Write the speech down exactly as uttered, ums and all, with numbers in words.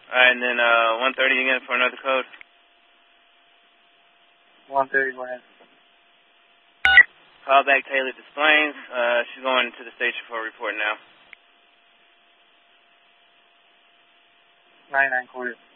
All right, and then uh, one thirty again for another code. one thirty, go ahead. Call back Taylor Desplains. Uh, she's going to the station for a report now. ninety-nine quarter.